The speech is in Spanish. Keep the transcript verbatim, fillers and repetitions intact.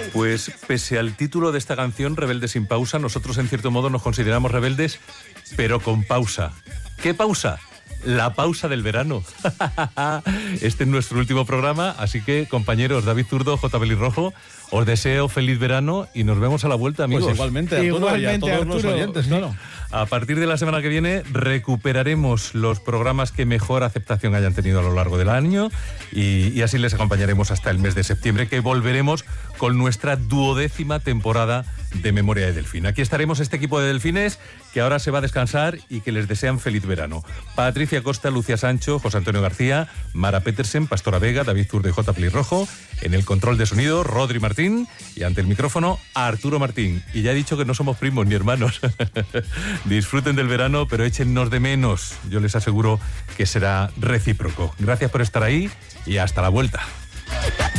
Pues pese al título de esta canción, Rebelde sin pausa, nosotros en cierto modo nos consideramos rebeldes, pero con pausa. ¿Qué pausa? La pausa del verano. Este es nuestro último programa, así que, compañeros, David Zurdo, J. Pelirrojo, os deseo feliz verano y nos vemos a la vuelta, amigos. Pues igualmente, Arturo, igualmente, y a todos Arturo, los oyentes, claro. A partir de la semana que viene recuperaremos los programas que mejor aceptación hayan tenido a lo largo del año y, y así les acompañaremos hasta el mes de septiembre, que volveremos con nuestra duodécima temporada de Memoria de Delfín. Aquí estaremos este equipo de delfines que ahora se va a descansar y que les desean feliz verano. Patricia Costa, Lucía Sancho, José Antonio García, Mara Petersen, Pastora Vega, David Zurdo y J. Pelirrojo. En el control de sonido, Rodri Martín, y ante el micrófono, Arturo Martín. Y ya he dicho que no somos primos ni hermanos. Disfruten del verano, pero échennos de menos. Yo les aseguro que será recíproco. Gracias por estar ahí y hasta la vuelta.